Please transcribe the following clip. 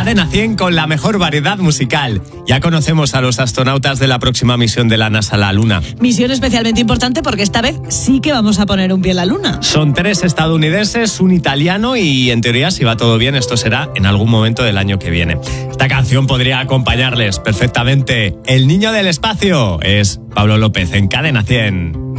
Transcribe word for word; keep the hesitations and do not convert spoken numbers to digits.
Cadena cien con la mejor variedad musical. Ya conocemos a los astronautas de la próxima misión de la NASA a la Luna. Misión especialmente importante porque esta vez sí que vamos a poner un pie en la Luna. Son tres estadounidenses, un italiano y, en teoría, si va todo bien, esto será en algún momento del año que viene. Esta canción podría acompañarles perfectamente. El niño del espacio es Pablo López en Cadena cien.